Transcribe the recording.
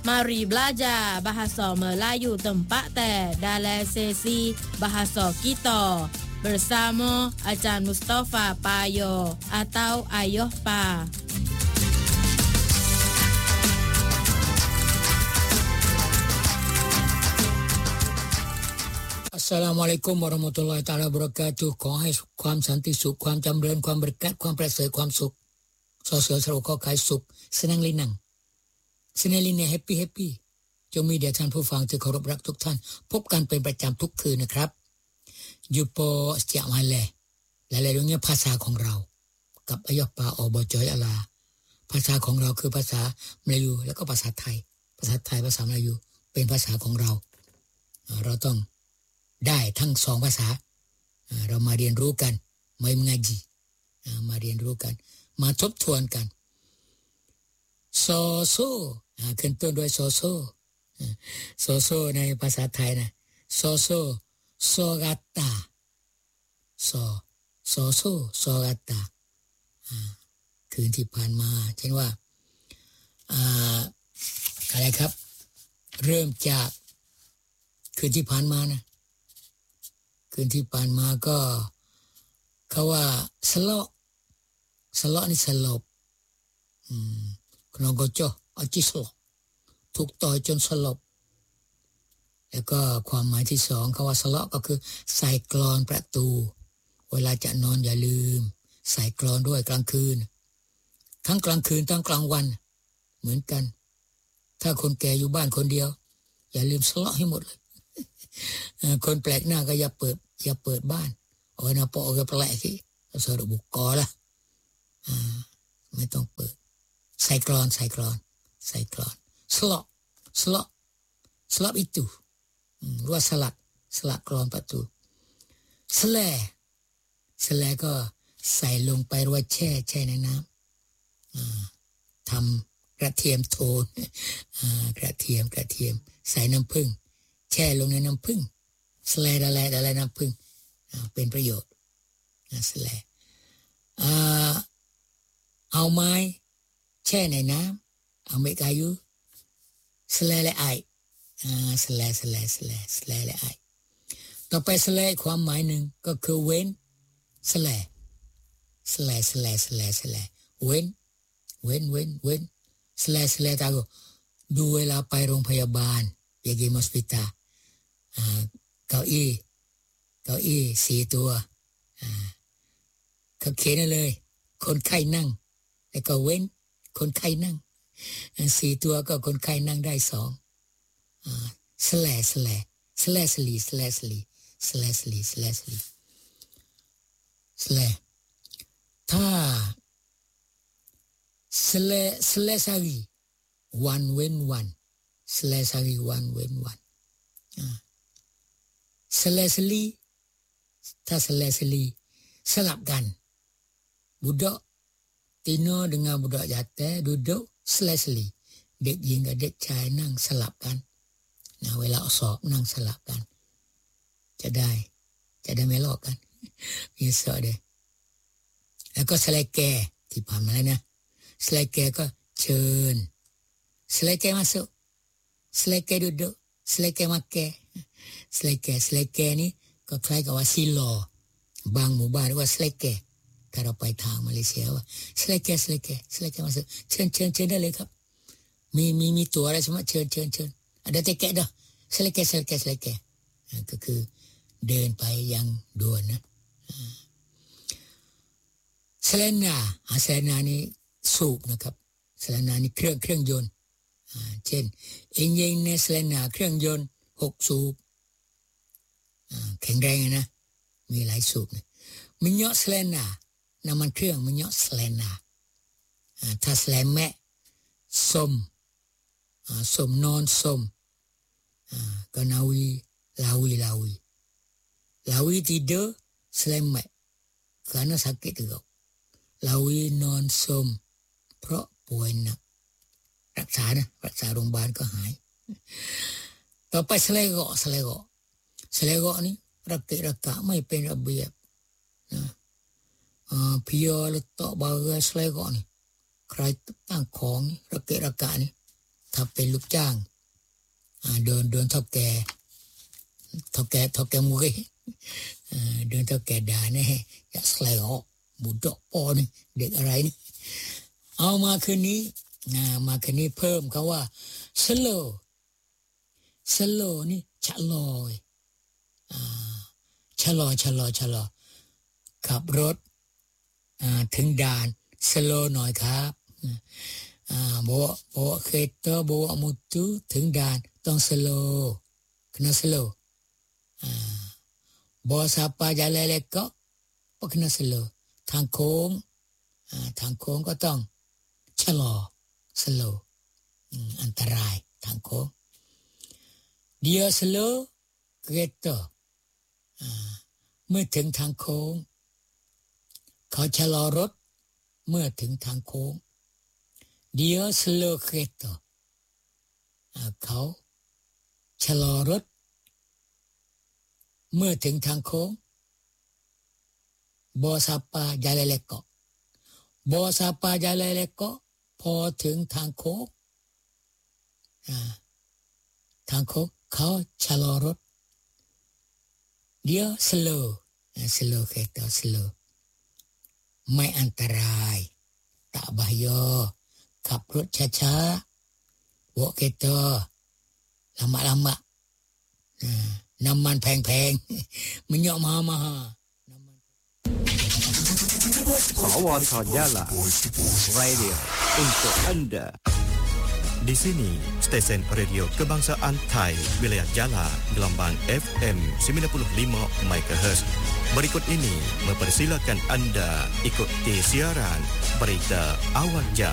Mari belajar bahasa Melayu tempat dalam sesi bahasa kita bersama Ajar Mustafa Payo atau Ayuh Pa. Assalamualaikum warahmatullahi taala wabarakatuh ขอให้ความสันติสุขความจำเริญความบริการความประเสริฐความสุขสอเสือสรุขอขายสุขสนังลินังสนังลินเนี่ยแฮปปี้จงมีแด่ท่านผู้ฟังที่เคารพรักทุกท่านพบกันเป็นประจำทุกคืนนะครับอยู่ปอสติมาเลหลายๆเรื่องภาษาของเรากับอายปาอบจอยอลาภาษาของเราคือภาษามลายูแล้วก็ภาษาไทยภาษามลายูเป็นภาษาของเราต้องได้ทั้งสองภาษาเรามาเรียนรู้กันมาmengajiมาเรียนรู้กันมาทบทวนกันโซโซขึ้นต้นด้วยโซโซในภาษาไทยนะโซโซกาตาโซกาตาคืนที่ผ่านมาเช่นว่าอะไรครับเริ่มจากคืนที่ผ่านมานะคืนที่ผ่านมาก็เขาว่าสลอนี่สลบคนก็จ่ออาจิสลบถูกต่อยจนสลบแล้วก็ความหมายที่สองเขาว่าสลอก็คือใส่กลอนประตูเวลาจะนอนอย่าลืมใส่กลอนด้วยกลางคืนทั้งกลางคืนทั้งกลางวันเหมือนกันถ้าคนแก่อยู่บ้านคนเดียวอย่าลืมสลอให้หมดเลยคนแปลกหน้าก็อย่าเปิดบ้านโอ้ยนะปอก็แปลกสิสรุปบุกกอละไม่ต้องเปิดใส่กลอนสลับitu หรือว่าสลักกลอนประตูสแลก็ใส่ลงไปหรือว่าแช่ในน้ำทำกระเทียมโทนกระเทียมใส่น้ำผึ้งแช่ลงในน้ำผึ้งสแลอะไรน้ำผึ้งเป็นประโยชน์สแลเอาไม้แช่ในน้ำเอาเมกายุสแลและไอสแลและไอต่อไปสแลความหมายหนึ่งก็คือเว้นสแลเว้นสแลตาก็ดูเวลาไปโรงพยาบาลpergi hospitalเก้าอี้4ตัวเขาเขียนเลยคนไข้นั่งแล้วก็เว้นคนไข้นั่ง4ตัวก็คนไข้นั่งได้2สแลถ้าสแลซารีone when one Selesari one when one. Selesali, tak selesali, selapkan. Budak Tino dengan budak jatah duduk selesali. Dek hingga dek cai nang selapkan. Nah, wela osok nang selapkan. Cadai melok kan. Biasa deh. แล้วก็สไลแกที่ผ่านมาแล้วนะสไลแกก็เชิญสไลแกmasuk Selekeh duduk, selekeh makan. Selekeh niก็คล้ายกับว่าซีลอบางหมู่บ้านเรียกว่า selekeh ถ้าเราไปทางมาเลเซียว่า selekeh มาสิเชิญได้เลยครับมีตัวอะไรสมมติเชิญada tiket dah selekeh ก็คือเดินไปยังด่วนนะselenaนี่สูบนะครับselenaนี่เครื่องยนต์เช่นเองยิงในสเลนาเครื่องยนต์6สูบแข็งแรงนะมีหลายสูบนะมิญอสเลนาน้ำมันเครื่องมิญอสเลนาถ้าสเลแมะส้มนอนส้มก็ลาวีtidur selamat karena sakit juga lawi non som เพราะป่วยหนักรักษาโรงพยาบาลก็หายต่อไปสเลโกนี่ระเกะระกะไม่เป็นระเบียบนะเพียเลตะบาเกสเลโกนี่ใครตั้งของระเกะระกะนี่ถ้าเป็นลูกจ้างโดนเท่าแก่มุ้ยโดนเท่าแก่ด่าแน่อย่าสไลออกบุดอกปอนี่เด็กอะไรนี่เอามาคืนนี้เพิ่มคำว่า slow นี่ชะลอขับรถถึงด่าน slow หน่อยครับbawa kereta bawa motor ถึงด่านต้อง slow kena slow bawa siapa jalan lekok pun kena slow ทางโค้งก็ต้องชะลอ slow อันตรายทางโค้ง dia slow kereta เมื่อถึงทางโค้งเขาชะลอรถเมื่อถึงทางโค้ง dia slow kereta เขาชะลอรถเมื่อถึงทางโค้ง bawa siapa jalan lekok พอถึงทางโค้งเขาชะลอรถ dia slow kereta slow ไม่อันตรายtak bahaya ขับรถช้าๆbawa kereta lama-lama น้ำมันแพงๆมันเยอะมาก Sawarta Jala Radio untuk Anda. Di sini, stesen radio kebangsaan Thai wilayah Jala gelombang FM 95 MHz. Berikut ini mempersilakan Anda ikuti siaran berita awal jam.